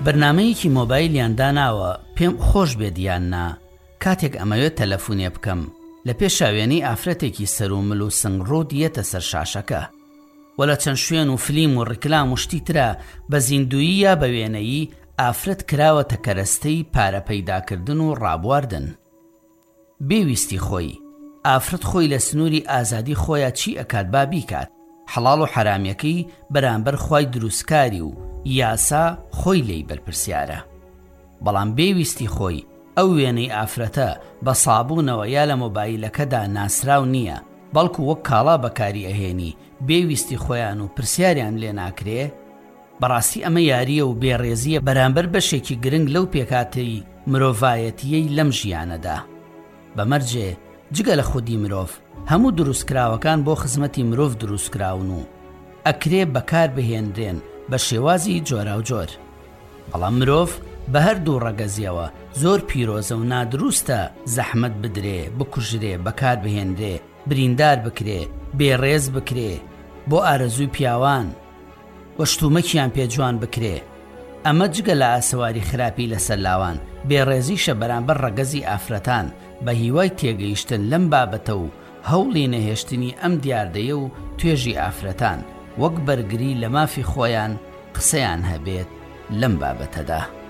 بەرنامەیەکی مۆبایلیان داناوە پێم خۆش بێت یان نا کاتێک ئەمەوێت تەلەفۆنێ بکەم لە پێش شاوێنەی ئافرەتێکی سەر و مل و سنگڕۆ دیەتە سەر شاشەکە و لە چەند شوێن و فلیم و ڕیکلام و شتی ترە بە زیندویی یا بە وێنەیی ئافرەت کراوەتە کەرەستەی پارە پەیداکردن و ڕابواردن. بێویستی خۆی ئافرەت خۆی لە سنووری ئازادی خۆیان چی ئەکات با بیکات، حەڵاڵ و حرامەکەی بەرامبەر خوای دروستکاری و یاسا خۆی لێی بەرپرسیارە. بەڵام بێویستی خۆی ئەو وێنەی ئافرەتە بە سابوونەوە یا لە مۆبایلەکەدا ناسراو نییە، بەڵکو وەک کاڵا بەکاری ئەهێنی بێویستی خۆیان و پرسیاریان لێ ناکرێ. بەڕاستی ئەمە یاریە و بێڕێزیە بەرامبەر بەشێکی گرنگ لەو پێکاتەی مرۆڤایەتیەی لەم ژیانەدا. بەمەرجێ جگە لە خودی مرۆڤ هەموو دروستکراوەکان بۆ خزمەتی مرۆڤ دروستکراون و ئەکرێ بەکار بهێنرێن بە شێوازی جۆرا و جۆر. بەڵام مرۆڤ بە هەردوو ڕەگەزیەوە زۆر پیرۆزە و نادروستە زەحمەت بدرێ، بکوژرێ، بەکار بهێنرێ، بریندار بکرێ، بێڕێز بکرێ بۆ ئارەزووی پیاوان وەشتومەکیان پێجوان بکرێ. ئەمە جگە لە ئاسەواری خراپی لەسەر لاوان بێڕێزیشە بەرامبەر ڕەگەزی ئافرەتان بە هیوای تێگەیشتن لەم بابەتە و هەوڵی نەهێشتنی ئەم دیاردەیە و توێژی ئافرەتان وەک بەرگری لە مافی خۆیان قسەیان هەبێت لەم بابەتەدا.